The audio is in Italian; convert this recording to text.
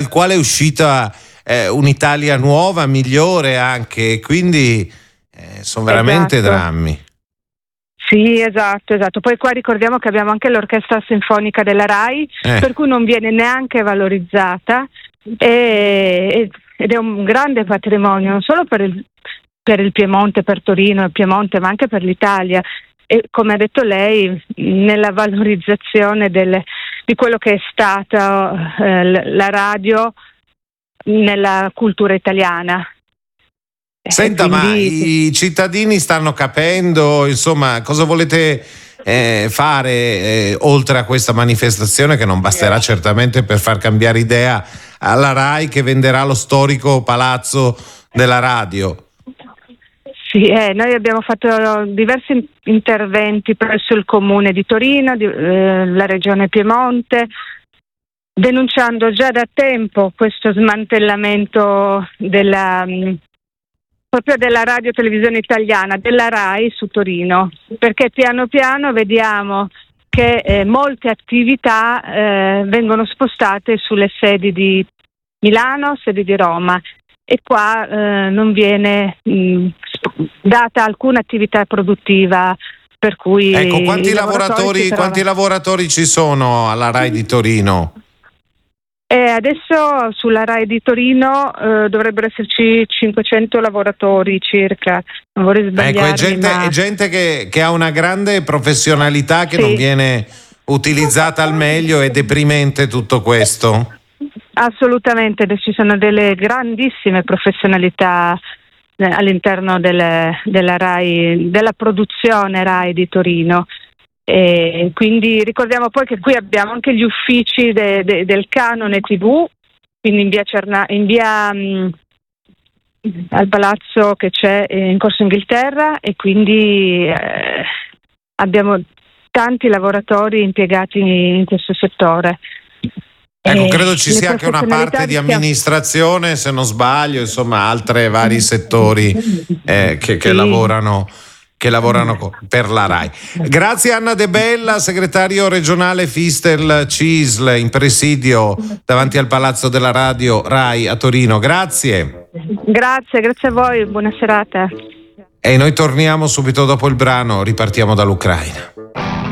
dal quale è uscita un'Italia nuova, migliore anche, quindi sono veramente drammi. Sì, esatto. Poi qua ricordiamo che abbiamo anche l'Orchestra Sinfonica della RAI, per cui non viene neanche valorizzata, ed è un grande patrimonio, non solo per il Piemonte, per Torino e Piemonte, ma anche per l'Italia. E come ha detto lei, nella valorizzazione di quello che è stata la radio nella cultura italiana. Senta, ma i cittadini stanno capendo, insomma, cosa volete fare oltre a questa manifestazione, che non basterà certamente per far cambiare idea alla RAI, che venderà lo storico palazzo della radio? Sì, noi abbiamo fatto diversi interventi presso il Comune di Torino, la Regione Piemonte, denunciando già da tempo questo smantellamento proprio della radio televisione italiana, della RAI su Torino, perché piano piano vediamo che molte attività vengono spostate sulle sedi di Milano, sedi di Roma, e qua non viene data alcuna attività produttiva, per cui ecco, quanti lavoratori ci sono alla RAI di Torino? Adesso sulla RAI di Torino dovrebbero esserci 500 lavoratori circa, non vorrei sbagliarmi. Ecco, è gente che ha una grande professionalità che non viene utilizzata al meglio. È deprimente tutto questo? Assolutamente, ci sono delle grandissime professionalità all'interno della RAI, della produzione RAI di Torino. E quindi ricordiamo poi che qui abbiamo anche gli uffici del canone TV, quindi in via al palazzo che c'è in Corso Inghilterra, e quindi abbiamo tanti lavoratori impiegati in questo settore. Ecco, credo ci sia anche una parte di amministrazione, se non sbaglio, insomma, altri vari settori che lavorano per la RAI. Grazie Anna De Bella, segretario regionale Fistel CISL, in presidio davanti al Palazzo della Radio RAI a Torino. Grazie a voi, buona serata. E noi torniamo subito dopo il brano, ripartiamo dall'Ucraina.